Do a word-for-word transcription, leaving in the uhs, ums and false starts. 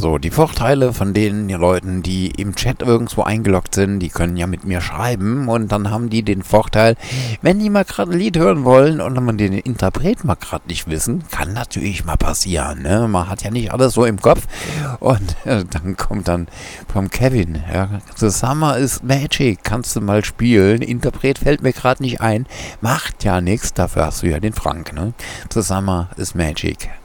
So, die Vorteile von den Leuten, die im Chat irgendwo eingeloggt sind, die können ja mit mir schreiben und dann haben die den Vorteil, wenn die mal gerade ein Lied hören wollen und man den Interpret mal gerade nicht wissen, kann natürlich mal passieren, ne? Man hat ja nicht alles so im Kopf und äh, dann kommt dann vom Kevin, ja, The Summer is Magic, kannst du mal spielen, Interpret fällt mir gerade nicht ein, macht ja nichts, dafür hast du ja den Frank, ne? The Summer is Magic.